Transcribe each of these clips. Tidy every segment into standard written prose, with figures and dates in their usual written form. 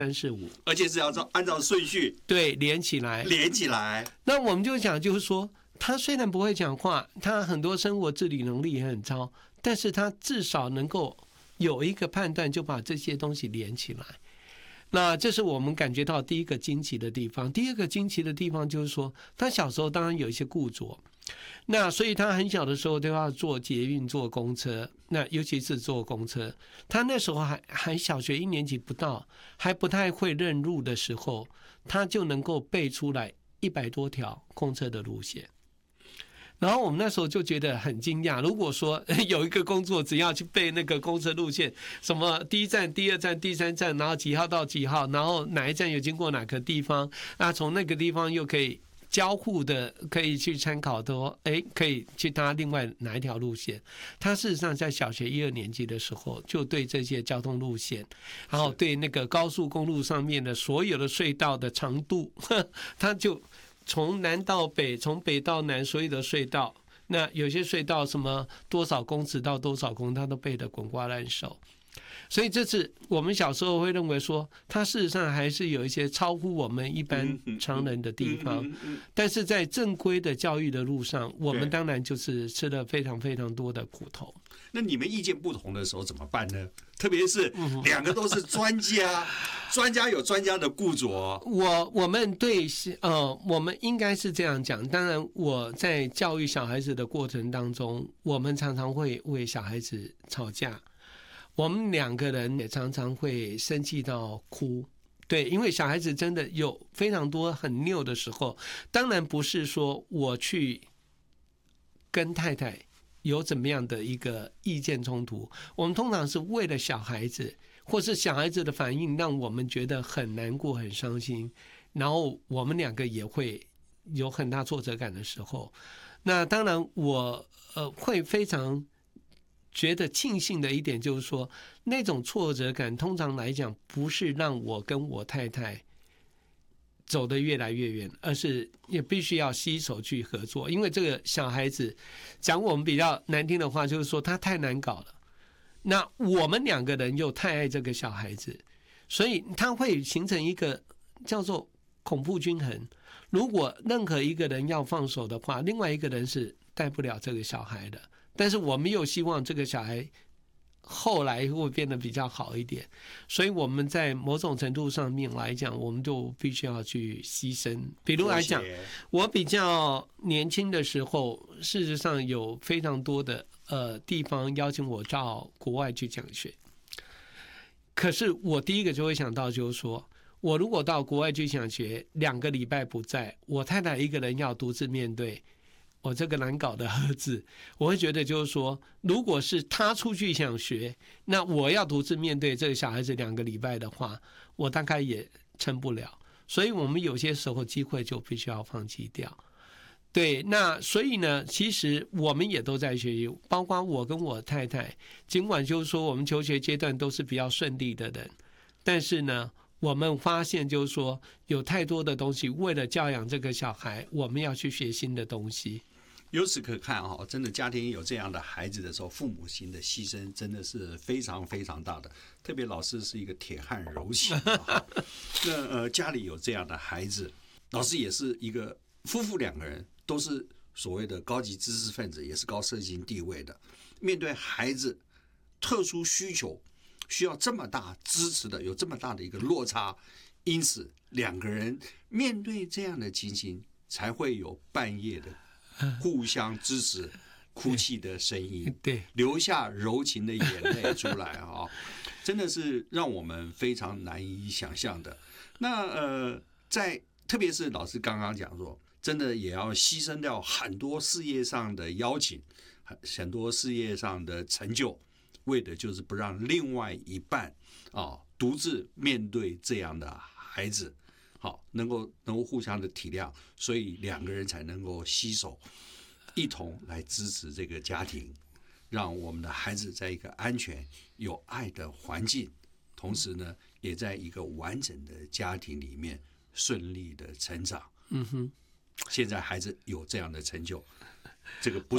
3、4、5， 而且是要按照顺序对连起来。 那我们就讲，就是说，他虽然不会讲话，他很多生活自理能力也很糟，但是他至少能够有一个判断，就把这些东西连起来。那这是我们感觉到第一个惊奇的地方。第二个惊奇的地方就是说，他小时候当然有一些固着，那所以他很小的时候都要坐捷运、坐公车，那尤其是坐公车。他那时候还小学1年级不到，还不太会认路的时候，他就能够背出来100多条公车的路线。然后我们那时候就觉得很惊讶，如果说有一个工作只要去背那个公车路线，什么第1站、第2站、第3站，然后几号到几号，然后哪一站有经过哪个地方，那从那个地方又可以交互的，可以去参考的，可以去搭另外哪一条路线。他事实上在小学1、2年级的时候，就对这些交通路线，然后对那个高速公路上面的所有的隧道的长度，他就从南到北，从北到南，所有的隧道，那有些隧道什么多少公尺到多少公尺，他都背得滚瓜烂熟。所以这次我们小时候会认为说，他事实上还是有一些超乎我们一般常人的地方，但是在正规的教育的路上，我们当然就是吃了非常非常多的苦头。 那你们意见不同的时候怎么办呢？特别是两个都是专家，专家有专家的固着。 我们对我们应该是这样讲。当然，我在教育小孩子的过程当中，我们常常会为小孩子吵架。我们2个人也常常会生气到哭，对，因为小孩子真的有非常多很拗的时候。当然不是说我去跟太太有怎么样的一个意见冲突，我们通常是为了小孩子，或是小孩子的反应让我们觉得很难过、很伤心，然后我们2个也会有很大挫折感的时候。那当然我会非常觉得庆幸的一点就是说，那种挫折感通常来讲不是让我跟我太太走得越来越远，而是也必须要携手去合作。因为这个小孩子讲我们比较难听的话，就是说他太难搞了，那我们2个人又太爱这个小孩子，所以他会形成一个叫做恐怖均衡。如果任何一个人要放手的话，另外一个人是带不了这个小孩的。但是我们又希望这个小孩后来会变得比较好一点，所以我们在某种程度上面来讲，我们就必须要去牺牲。比如来讲，我比较年轻的时候，事实上有非常多的地方邀请我到国外去讲学，可是我第一个就会想到就是说，我如果到国外去讲学2个礼拜不在，我太太一个人要独自面对我这个难搞的儿子，我会觉得就是说，如果是他出去想学，那我要独自面对这个小孩子2个礼拜的话，我大概也撑不了。所以我们有些时候机会就必须要放弃掉。对，那所以呢，其实我们也都在学习，包括我跟我太太，尽管就是说我们求学阶段都是比较顺利的人，但是呢，我们发现就是说，有太多的东西，为了教养这个小孩，我们要去学新的东西。 由此可看真的家庭有这样的孩子的时候，父母亲的牺牲真的是非常非常大的。特别老师是一个铁汉柔情那家里有这样的孩子，老师也是一个夫妇2个人都是所谓的高级知识分子，也是高社经地位的，面对孩子特殊需求需要这么大支持的，有这么大的一个落差，因此2个人面对这样的情形，才会有半夜的互相支持哭泣的声音， 对， 流下柔情的眼泪出来真的是让我们非常难以想象的。那特别是老师刚刚讲说，真的也要牺牲掉很多事业上的邀请，很多事业上的成就，为的就是不让另外一半独自面对这样的孩子，能够互相的体谅，所以2个人才能够携手一同来支持这个家庭，让我们的孩子在一个安全有爱的环境，同时呢，也在一个完整的家庭里面顺利的成长。现在孩子有这样的成就，这个不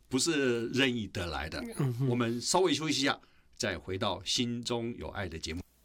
是任意得来的。我们稍微休息一下，再回到心中有爱的节目。